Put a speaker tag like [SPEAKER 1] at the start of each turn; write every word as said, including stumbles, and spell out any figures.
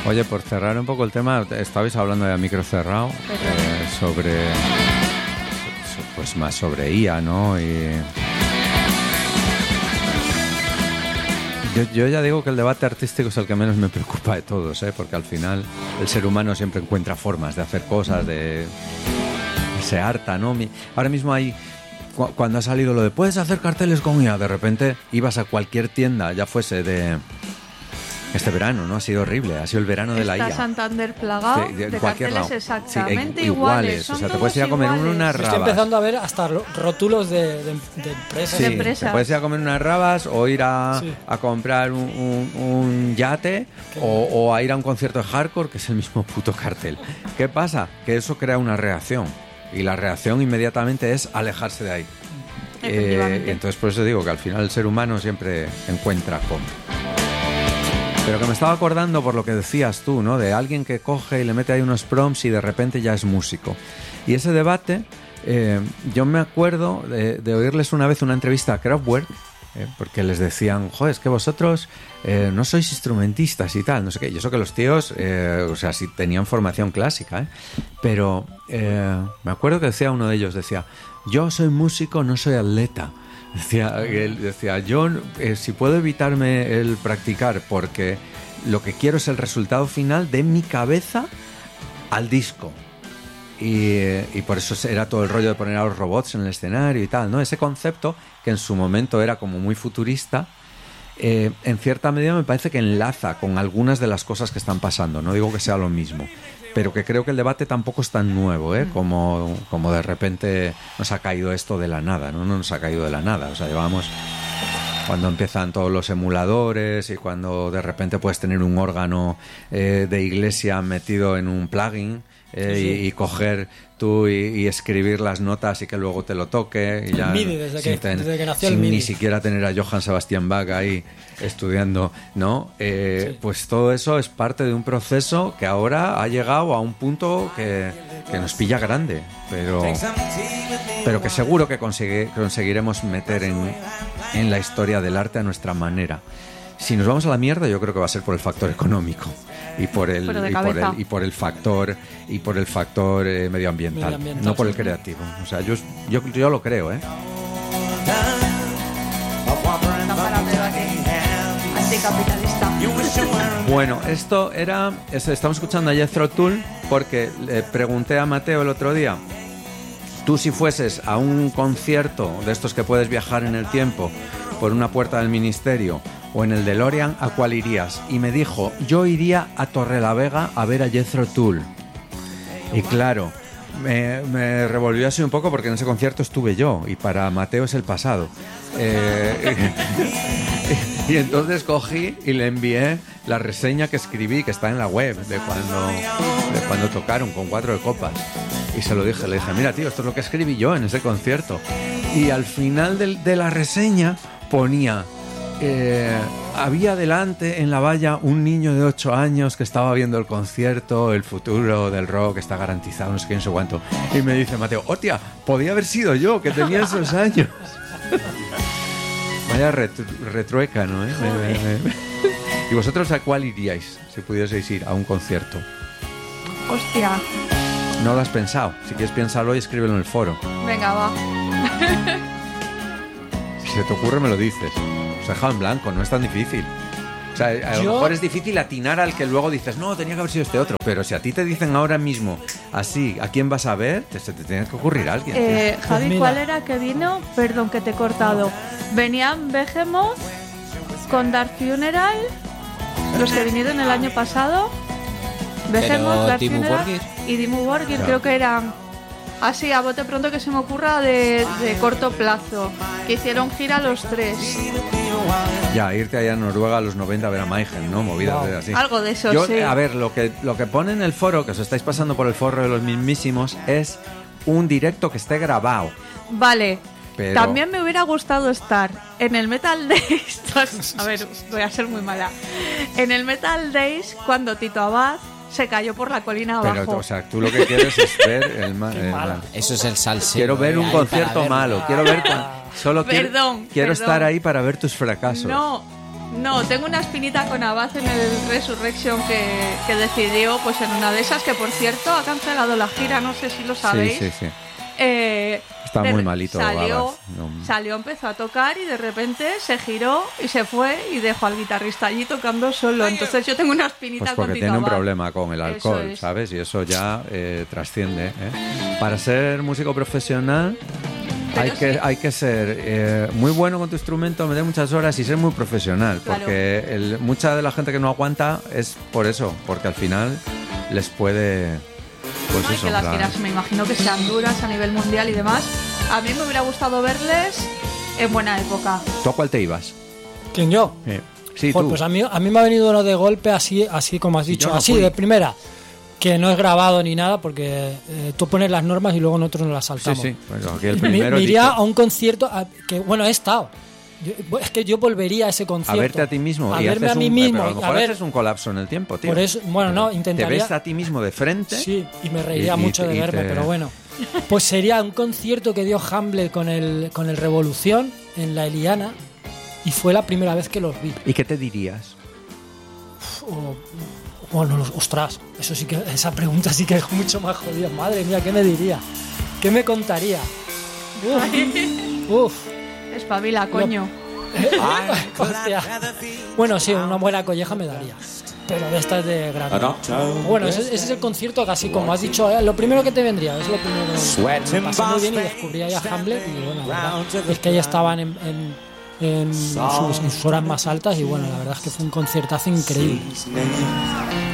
[SPEAKER 1] Oye, por cerrar un poco el tema, estabais hablando de micro cerrado, eh, sobre, pues más sobre I A, ¿no? Y yo, yo ya digo que el debate artístico es el que menos me preocupa de todos, ¿eh? Porque al final el ser humano siempre encuentra formas de hacer cosas, de se harta, ¿no? Ahora mismo hay, cuando ha salido lo de puedes hacer carteles con I A, de repente ibas a cualquier tienda, ya fuese de este verano, ¿no? Ha sido horrible, ha sido el verano de la I A.
[SPEAKER 2] Está Santander plagado de, de, de carteles lado. Exactamente
[SPEAKER 1] sí,
[SPEAKER 2] iguales.
[SPEAKER 1] iguales. O sea, te puedes ir a comer iguales. unas rabas.
[SPEAKER 3] Estoy empezando a ver hasta rótulos de, de, de empresas.
[SPEAKER 1] Sí,
[SPEAKER 2] de empresas.
[SPEAKER 1] Te puedes ir a comer unas rabas o ir a, sí. a comprar un, un, un yate o, o a ir a un concierto de hardcore, que es el mismo puto cartel. ¿Qué pasa? Que eso crea una reacción. Y la reacción inmediatamente es alejarse de ahí. Eh, entonces por eso digo que al final el ser humano siempre encuentra cómo. Pero que me estaba acordando por lo que decías tú, ¿no? De alguien que coge y le mete ahí unos prompts y de repente ya es músico. Y ese debate, eh, yo me acuerdo de, de oírles una vez una entrevista a Kraftwerk, eh, porque les decían, joder, es que vosotros eh, no sois instrumentistas y tal, no sé qué. Y eso que los tíos, eh, o sea, sí tenían formación clásica, ¿eh? Pero eh, me acuerdo que decía uno de ellos, decía, yo soy músico, no soy atleta. Decía, él decía, yo eh, si puedo evitarme el practicar porque lo que quiero es el resultado final de mi cabeza al disco. Y, y por eso era todo el rollo de poner a los robots en el escenario y tal, ¿no? Ese concepto que en su momento era como muy futurista, eh, en cierta medida me parece que enlaza con algunas de las cosas que están pasando. No digo que sea lo mismo, pero que creo que el debate tampoco es tan nuevo, ¿eh? Como, como de repente nos ha caído esto de la nada, ¿no? No nos ha caído de la nada, o sea, llevamos cuando empiezan todos los emuladores y cuando de repente puedes tener un órgano eh, de iglesia metido en un plugin eh, sí, sí. Y, y coger tú y, y escribir las notas y que luego te lo toque y ya
[SPEAKER 3] MIDI desde, que,
[SPEAKER 1] ten,
[SPEAKER 3] desde que nació
[SPEAKER 1] sin
[SPEAKER 3] el MIDI.
[SPEAKER 1] Ni siquiera tener a Johann Sebastian Bach ahí estudiando, ¿no? Eh, sí. Pues todo eso es parte de un proceso que ahora ha llegado a un punto que, que nos pilla grande, pero, pero que seguro que consigue, conseguiremos meter en, en la historia del arte a nuestra manera. Si nos vamos a la mierda, yo creo que va a ser por el factor económico y por el, y por el, y por el factor y por el factor eh, medioambiental, medioambiental, no por el creativo. O sea, yo, yo, yo lo creo, ¿eh?
[SPEAKER 2] Anticapitalista.
[SPEAKER 1] Bueno, esto era... Estamos escuchando a Jethro Tull porque le pregunté a Mateo el otro día, tú si fueses a un concierto de estos que puedes viajar en el tiempo por una puerta del ministerio o en el DeLorean, ¿a cuál irías? Y me dijo, yo iría a Torrelavega a ver a Jethro Tull. Y claro, me, me revolvió así un poco porque en ese concierto estuve yo y para Mateo es el pasado. Eh, y, y entonces cogí y le envié la reseña que escribí, que está en la web, de cuando, de cuando tocaron con Cuatro de Copas. Y se lo dije, le dije, mira tío, esto es lo que escribí yo en ese concierto. Y al final de, de la reseña ponía... Eh, había delante en la valla un niño de ocho años que estaba viendo el concierto, el futuro del rock está garantizado, no sé qué, no sé cuánto. Y me dice Mateo, hostia, podía haber sido yo que tenía esos años. Vaya retru- retrueca, ¿no? ¿Eh? Me, me, me. ¿Y vosotros a cuál iríais si pudieseis ir a un concierto?
[SPEAKER 2] Hostia.
[SPEAKER 1] No lo has pensado. Si quieres piénsalo y escríbelo en el foro.
[SPEAKER 2] Venga, va.
[SPEAKER 1] Si se te ocurre me lo dices. Os he dejado en blanco, no es tan difícil. O sea, a lo ¿Yo? mejor es difícil atinar al que luego dices, no, tenía que haber sido este otro. Pero si a ti te dicen ahora mismo, así, ¿a quién vas a ver? Te, se te tiene que ocurrir a alguien.
[SPEAKER 2] Eh, Javi, pues ¿cuál era que vino? Perdón que te he cortado. Venían Behemoth con Dark Funeral, los que vinieron el año pasado. Behemoth, Dark Funeral y Dimmu Borgir, creo que eran... Así, a bote pronto que se me ocurra de, de corto plazo. Que hicieron gira los tres.
[SPEAKER 1] Ya, irte allá a Noruega a los noventa a ver a Mayhem, ¿no? Movidas wow. de así.
[SPEAKER 2] Algo de eso,
[SPEAKER 1] Yo,
[SPEAKER 2] sí.
[SPEAKER 1] A ver, lo que, lo que pone en el foro, que os estáis pasando por el foro de los mismísimos, es un directo que esté grabado.
[SPEAKER 2] Vale.
[SPEAKER 1] Pero...
[SPEAKER 2] También me hubiera gustado estar en el Metal Days. A ver, voy a ser muy mala. En el Metal Days, cuando Tito Abad se cayó por la colina abajo.
[SPEAKER 1] Pero, o sea, tú lo que quieres es ver el mal.
[SPEAKER 4] Eso es el salseo.
[SPEAKER 1] Quiero ver un concierto malo. Quiero ver. Solo quiero,
[SPEAKER 2] perdón,
[SPEAKER 1] quiero
[SPEAKER 2] perdón.
[SPEAKER 1] estar ahí para ver tus fracasos.
[SPEAKER 2] No, No, tengo una espinita con Abad en el Resurrection que, que decidió, pues en una de esas, que por cierto ha cancelado la gira, no sé si lo sabéis.
[SPEAKER 1] Sí, sí, sí.
[SPEAKER 2] Eh,
[SPEAKER 1] Está muy malito.
[SPEAKER 2] Salió,
[SPEAKER 1] no.
[SPEAKER 2] salió, empezó a tocar y de repente se giró y se fue y dejó al guitarrista allí tocando solo. Entonces yo tengo una espinita
[SPEAKER 1] pues
[SPEAKER 2] con
[SPEAKER 1] porque
[SPEAKER 2] Tito
[SPEAKER 1] tiene un
[SPEAKER 2] Abad.
[SPEAKER 1] problema con el alcohol,
[SPEAKER 2] es.
[SPEAKER 1] ¿sabes? Y eso ya eh, trasciende. ¿eh? Para ser músico profesional hay que, sí. hay que ser eh, muy bueno con tu instrumento, meter muchas horas y ser muy profesional. Claro. Porque el, mucha de la gente que no aguanta es por eso, porque al final les puede... Pues
[SPEAKER 2] no,
[SPEAKER 1] eso,
[SPEAKER 2] y que las
[SPEAKER 1] claro.
[SPEAKER 2] giras me imagino que sean duras a nivel mundial y demás. A mí me hubiera gustado verles en buena época.
[SPEAKER 1] ¿Tú a cuál te ibas?
[SPEAKER 3] ¿Quién, yo?
[SPEAKER 1] Sí, sí
[SPEAKER 3] Joder,
[SPEAKER 1] tú.
[SPEAKER 3] Pues a mí, a mí me ha venido uno de golpe así, así como has dicho,
[SPEAKER 1] no
[SPEAKER 3] así
[SPEAKER 1] fui.
[SPEAKER 3] de primera, que no es grabado ni nada porque eh, tú pones las normas y luego nosotros nos las saltamos.
[SPEAKER 1] Sí, sí, bueno, aquí el
[SPEAKER 3] me,
[SPEAKER 1] primero
[SPEAKER 3] me iría
[SPEAKER 1] dicho...
[SPEAKER 3] a un concierto a, que, bueno, he estado. Yo, es que yo volvería a ese concierto.
[SPEAKER 1] A verte a ti mismo.
[SPEAKER 3] A
[SPEAKER 1] y
[SPEAKER 3] verme
[SPEAKER 1] haces
[SPEAKER 3] a mí
[SPEAKER 1] un,
[SPEAKER 3] mismo.
[SPEAKER 1] Pero a lo mejor
[SPEAKER 3] a ver,
[SPEAKER 1] haces un colapso en el tiempo, tío.
[SPEAKER 3] Por eso, bueno, no,
[SPEAKER 1] Te
[SPEAKER 3] intentaría...
[SPEAKER 1] ves a ti mismo de frente.
[SPEAKER 3] Sí, y me reiría
[SPEAKER 1] y,
[SPEAKER 3] mucho
[SPEAKER 1] y,
[SPEAKER 3] de
[SPEAKER 1] y
[SPEAKER 3] verme,
[SPEAKER 1] te...
[SPEAKER 3] pero bueno. Pues sería un concierto que dio Hamlet con el, con el Revolución en la Eliana y fue la primera vez que los vi.
[SPEAKER 1] ¿Y qué te dirías?
[SPEAKER 3] O, bueno, los, ostras, eso sí que, esa pregunta sí que es mucho más jodida. Madre mía, ¿qué me diría? ¿Qué me contaría? Uf, uf.
[SPEAKER 2] Espabila, coño.
[SPEAKER 3] Hostia. Bueno, sí, una buena colleja me daría. Pero de estas de grande. Bueno, ese, ese es el concierto casi como has dicho. Eh, lo primero que te vendría, es lo primero que me pasé muy bien y descubrí ahí a Hamlet. Y bueno, la verdad es que ya estaban en, en, en, sus, en sus horas más altas. Y bueno, la verdad es que fue un conciertazo increíble.